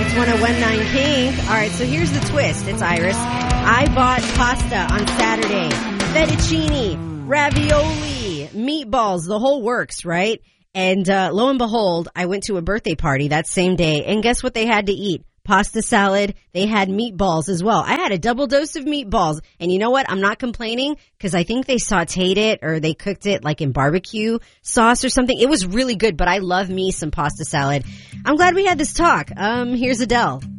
It's 101.9 Kink. All right, so here's the twist. It's Iris. I bought pasta on Saturday. Fettuccine, ravioli, meatballs, the whole works, right? And lo and behold, I went to a birthday party that same day, and guess what they had to eat? Pasta salad. They had meatballs as well. I had a double dose of meatballs. And you know what? I'm not complaining because I think they sauteed it or they cooked it like in barbecue sauce or something. It was really good, but I love me some pasta salad. I'm glad we had this talk. Here's Adele.